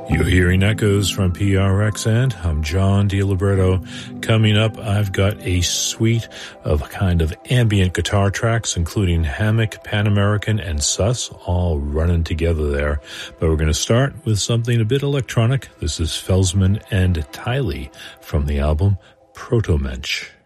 You're hearing echoes from PRX, and I'm John DiLiberto. Coming up, I've got a suite of kind of ambient guitar tracks, including Hammock, Pan American, and Sus, all running together there. But we're going to start with something a bit electronic. This is Felsman and Tiley from the album Proto Mensch.